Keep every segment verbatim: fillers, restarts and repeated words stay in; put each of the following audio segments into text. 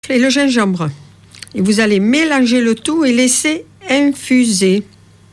et le gingembre. Et vous allez mélanger le tout et laisser infuser.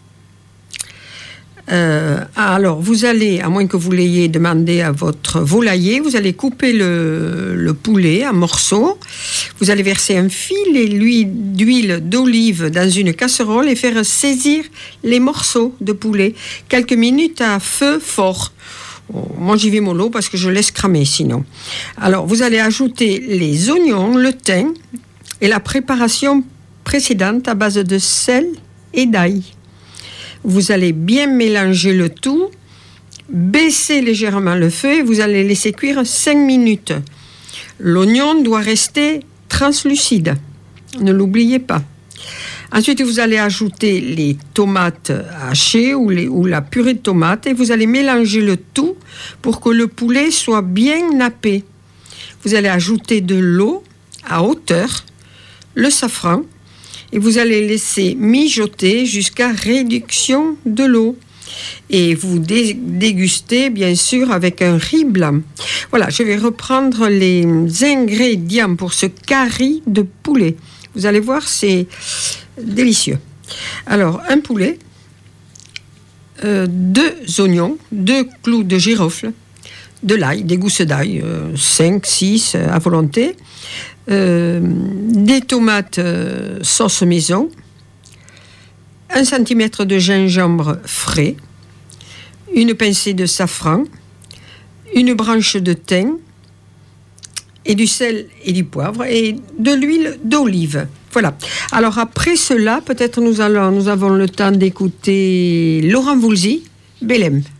Euh, alors, vous allez, à moins que vous l'ayez demandé à votre volailler, vous allez couper le, le poulet en morceaux. Vous allez verser un filet d'huile d'olive dans une casserole et faire saisir les morceaux de poulet quelques minutes à feu fort. Moi, j'y vais mollo parce que je laisse cramer sinon. Alors, vous allez ajouter les oignons, le thym et la préparation précédente à base de sel et d'ail. Vous allez bien mélanger le tout, baisser légèrement le feu et vous allez laisser cuire cinq minutes. L'oignon doit rester translucide, ne l'oubliez pas. Ensuite, vous allez ajouter les tomates hachées ou, les, ou la purée de tomates et vous allez mélanger le tout pour que le poulet soit bien nappé. Vous allez ajouter de l'eau à hauteur, le safran et vous allez laisser mijoter jusqu'à réduction de l'eau. Et vous dé- dégustez bien sûr avec un riz blanc. Voilà, je vais reprendre les ingrédients pour ce curry de poulet. Vous allez voir, c'est délicieux. Alors, un poulet, euh, deux oignons, deux clous de girofle, de l'ail, des gousses d'ail, euh, cinq, six à volonté, euh, des tomates euh, sauce maison, un centimètre de gingembre frais, une pincée de safran, une branche de thym, et du sel et du poivre et de l'huile d'olive. Voilà. Alors après cela, peut-être nous allons, nous avons le temps d'écouter Laurent Voulzy, Belém.